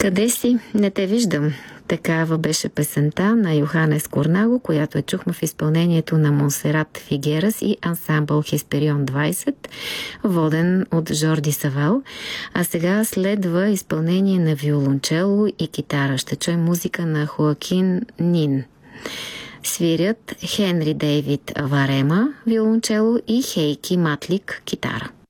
Къде си? Не те виждам. Такава беше песента на Йоханес Корнаго, която чухме в изпълнението на Монсерат Фигерас и ансамбъл Хесперион 20, воден от Жорди Савал. А сега следва изпълнение на виолончело и китара. Ще чуем музика на Хоакин Нин. Свирят Хенри Дейвид Варема, виолончело, и Хейки Матлик, китара.